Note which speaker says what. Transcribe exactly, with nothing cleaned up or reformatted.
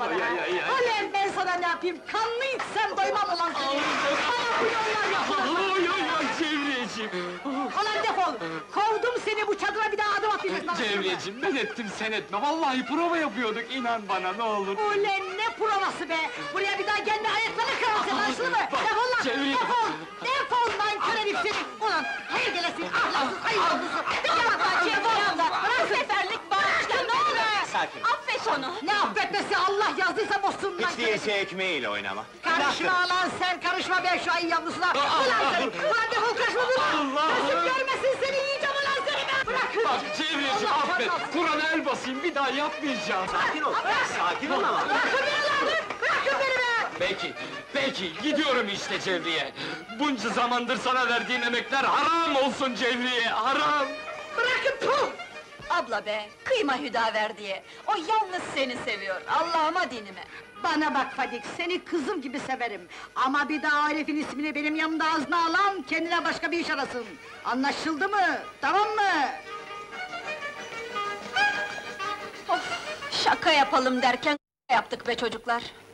Speaker 1: ay, ay, ay, ay.
Speaker 2: Ulan ben sana ne yapayım? Kanlı içsem doymam ulan seni! Bana bu yollar yapılır!
Speaker 1: Oy oy oy Cevriyeciğim!
Speaker 2: Ulan defol! Kovdum seni, bu çadıra bir daha adım atmayacaksın!
Speaker 1: Cevriyeciğim, ben ettim sen etme, vallahi prova yapıyorduk, inan bana ne olur!
Speaker 2: Ulan ne provası be! Buraya bir daha gelme, ayaklarını kırarım seni, anlaşıldı mı?
Speaker 1: Bak,
Speaker 2: Defol lan!
Speaker 1: Cevriye!
Speaker 2: Defol! Defol lan kör herif seni! Ulan hayır gelesin, ahlaksız, ayıp oldusu! Defol lan Cevriye abla! Bırak seferlik bağışla, ne olur!
Speaker 3: Sakin.
Speaker 2: Affet onu! Ne affetmesi, Allah yazdıysa bozsun lan!
Speaker 3: Hiç değilse ekmeğiyle oynama.
Speaker 2: Karışma lan sen, karışma be şu ayı yavrusuna! Ulan seni! Ulan defol kaçma dur!
Speaker 1: Allah!
Speaker 2: Gözüm görmesin seni, yiyeceğim ulan seni ben! Bırakın!
Speaker 1: Bak Cevriyeciğim,
Speaker 2: Allah
Speaker 1: affet,
Speaker 2: çarpsın!
Speaker 1: Kur'an'a el basayım, bir daha yapmayacağım!
Speaker 3: Sakin ol, sakin ol ama.
Speaker 2: Bırakın beni lan! Bırakın beni be!
Speaker 1: Peki, peki, gidiyorum işte Cevriye! Bunca zamandır sana verdiğim emekler haram olsun Cevriye, haram!
Speaker 2: Bırakın puh!
Speaker 4: Abla be, kıyma Hüdaver diye. O yalnız seni seviyor, Allah'ıma dinime.
Speaker 2: Bana bak Fadik, seni kızım gibi severim. Ama bir daha herifin ismini benim yanımda ağzına alan, kendine başka bir iş arasın. Anlaşıldı mı? Tamam mı?
Speaker 4: Of, şaka yapalım derken yaptık be çocuklar.